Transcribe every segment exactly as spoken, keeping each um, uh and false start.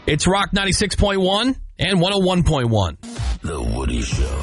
It's Rock ninety-six point one and one oh one point one. The Woody Show.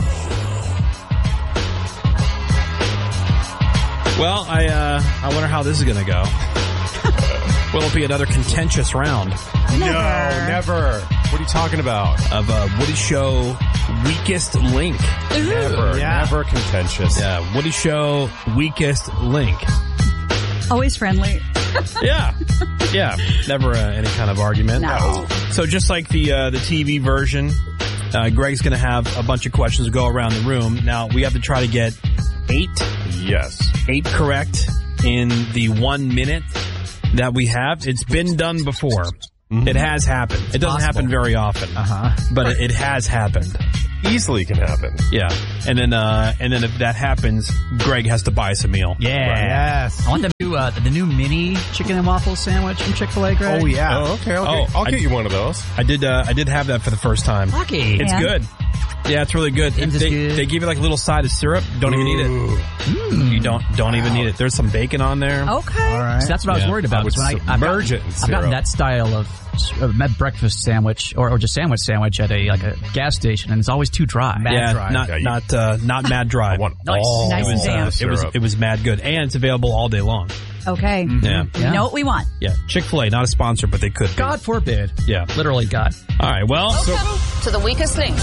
Well, I uh, I wonder how this is going to go. Will it be another contentious round? Never. No, never. What are you talking about? Of uh, Woody Show weakest link. Never, Yeah. never contentious. Yeah, Woody Show weakest link. Always friendly. Yeah, yeah. Never uh, any kind of argument. No. So just like the uh, the T V version, uh, Greg's going to have a bunch of questions go around the room. Now we have to try to get eight, Yes. eight correct in the one minute that we have. It's been done before. Mm-hmm. It has happened. It doesn't Possible. happen very often, Uh-huh. but it, it has happened. Easily can happen. Yeah, and then uh, and then if that happens, Greg has to buy us a meal. Yeah. Yes. I want the new, uh, the new mini chicken and waffle sandwich from Chick-fil-A, Greg. Oh, yeah. Oh, okay. I'll, Oh, get, I'll I- get you one of those. I did. Uh, I did have that for the first time. Lucky. It's Yeah. good. Yeah, it's really good. Seems They, good. they give you like a little side of syrup. Don't even need it. Ooh. You don't don't even need it. There's some bacon on there. Okay. All right. So that's what I was Yeah. worried about. I would is when I, I've submerge gotten, it in I've gotten syrup. that style of uh, breakfast sandwich or, or just sandwich sandwich at a like a gas station, and it's always too dry. Mad yeah, dry. not Yeah, you- not uh, not mad dry. I want Nice. all Nice and the damp. It was syrup. it was mad good, and it's available all day long. Okay. Yeah, Yeah. You know what we want. yeah. Chick-fil-A, not a sponsor, but they could. be. God forbid. Yeah. Literally God. All right. Well, Welcome to the weakest link.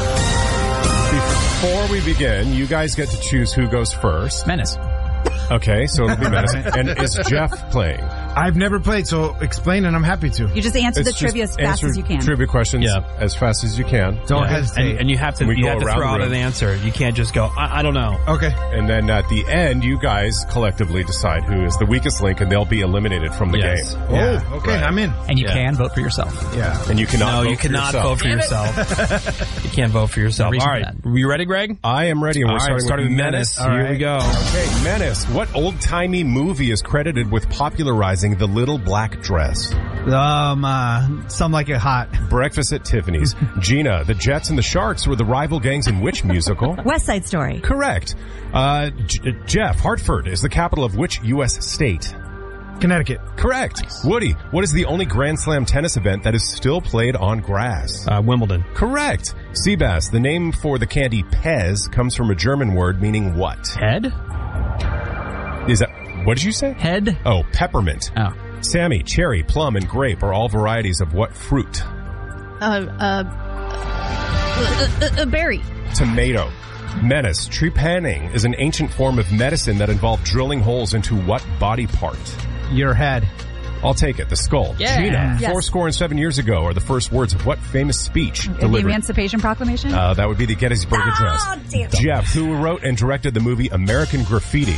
Before we begin, you guys get to choose who goes first. Menace. Okay, so it'll be Menace. And is Jeff playing? I've never played, so explain and I'm happy to. You just answer the It's trivia just as fast answer as you can. Trivia questions Yeah. as fast as you can. Don't yeah. hesitate. and, and you have to We you go have to around throw the out room. an answer. You can't just go. I, I don't know. Okay. And then at the end, you guys collectively decide who is the weakest link, and they'll be eliminated from the Yes. game. Yeah. Oh, okay, right. I'm in. And you Yeah. can vote for yourself. Yeah. And you cannot No, vote you for cannot yourself. vote for yourself. You can't vote for yourself. No reason All right. for Are you ready, Greg? I am ready, and we're All right, starting, starting with with Menace. Menace. Here All we go. Okay, Menace. What old-timey movie is credited with popularizing the little black dress? Um, uh, some like it hot. Breakfast at Tiffany's. Gina, the Jets and the Sharks were the rival gangs in which musical? West Side Story. Correct. Uh, J- Jeff, Hartford is the capital of which U S state? Connecticut. Correct. Woody, what is the only Grand Slam tennis event that is still played on grass? Uh, Wimbledon. Correct. Seabass, the name for the candy Pez comes from a German word meaning what? Head? Is that, what did you say? Head? Oh, peppermint. Oh. Sammy, cherry, plum, and grape are all varieties of what fruit? Uh, uh, uh, uh, uh, berry. Tomato. Menace, trepanning is an ancient form of medicine that involved drilling holes into what body part? Your head. I'll take it. The skull. Yeah. Gina, Yes. four score and seven years ago are the first words of what famous speech The delivered? Emancipation Proclamation. Uh, that would be the Gettysburg Address. Oh, damn it. Jeff, who wrote and directed the movie American Graffiti?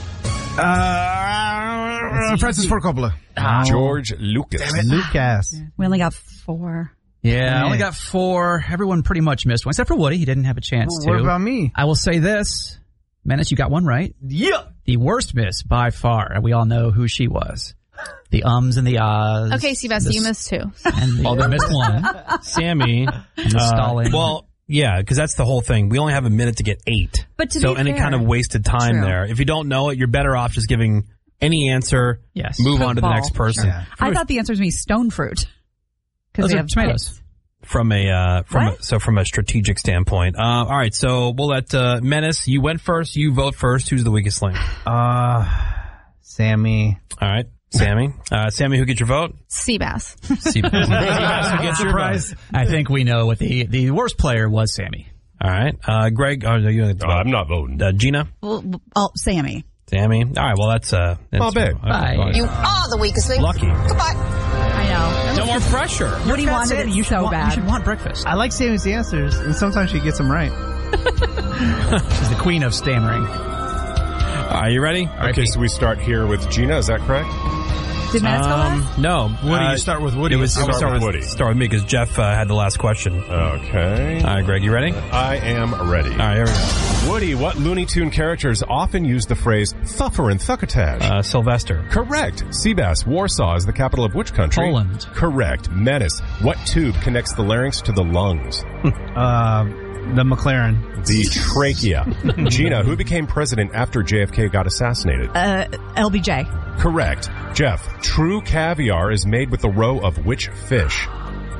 Uh, Francis Ford Coppola. George Lucas. Lucas. We only got four. Yeah, I only got four. Everyone pretty much missed one, except for Woody. He didn't have a chance to. What about me? I will say this. Menace, you got one right. Yeah. The worst miss by far, and we all know who she was. The ums and the ahs. Okay, Seabass, the you s- missed two. And the, Oh, they missed one. Sammy. And the uh, stalling. Well, yeah, because that's the whole thing. We only have a minute to get eight. But to so be any fair- kind of wasted time True. there. If you don't know it, you're better off just giving any answer. Yes. Move on to the Football. next person. Yeah. I thought the answer was going to be stone fruit. Those they are have tomatoes. pits. From a uh, from What? a, so from a strategic standpoint. Uh, all right, so we'll let uh, Menace. You went first. You vote first. Who's the weakest link? Uh, Sammy. All right, Sammy. Uh, Sammy, who gets your vote? Seabass. Seabass. Seabass, who gets your Surprise. vote? I think we know what the, the worst player was Sammy. All right, uh, Greg. Oh, no, you. Oh, I'm not voting. Uh, Gina. Well, oh, Sammy. Sammy. All right. Well, that's uh. That's, Oh, babe. Bye. You are the weakest link. Lucky. Goodbye. I know. No more pressure. What do you want? You should so want, bad. You should want breakfast. I like Sammy's answers, and sometimes she gets them right. She's the queen of stammering. Are you ready? Okay, so we start here with Gina. Is that correct? Did Menace go last? Um, no. Woody, uh, you start with Woody. It was Start it was start with with Woody. Start with me because Jeff uh, had the last question. Okay. All right, Greg, you ready? All I am ready. right, here we go. Woody, what Looney Tune characters often use the phrase thuffer and thuckatage? Uh, Sylvester. Correct. Seabass, Warsaw is the capital of which country? Poland. Correct. Menace, what tube connects the larynx to the lungs? Uh, the McLaren. The trachea. Gina, who became president after J F K got assassinated? Uh, L B J. Correct. Jeff, true caviar is made with the roe of which fish?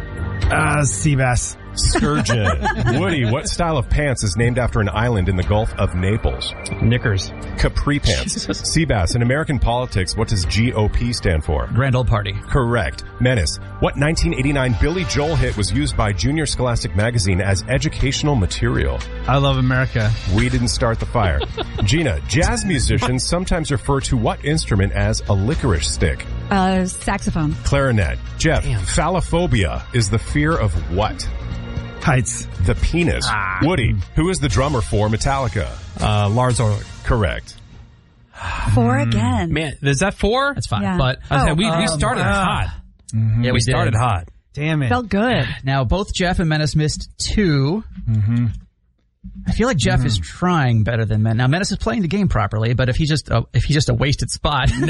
Uh, sea bass. Sturgeon. Woody, what style of pants is named after an island in the Gulf of Naples? Knickers. Capri pants. Seabass, in American politics, what does G O P stand for? Grand Old Party. Correct. Menace, what nineteen eighty-nine Billy Joel hit was used by Junior Scholastic Magazine as educational material? I Love America. We didn't start the fire. Gina, jazz musicians sometimes refer to what instrument as a licorice stick? Uh, saxophone. Clarinet. Jeff, Damn. phallophobia is the fear of what? Heights. The penis. Ah. Woody, who is the drummer for Metallica? Uh, Lars Ulrich. Correct. Four again. Man, is that four? That's fine. Yeah. But I was saying, we, um, we started uh, hot. yeah, We started did. hot. Damn it. Felt good. Now, both Jeff and Menace missed two. Mm-hmm. I feel like Jeff mm-hmm. is trying better than Menace. Now, Menace is playing the game properly, but if he's just a, if he's just a wasted spot.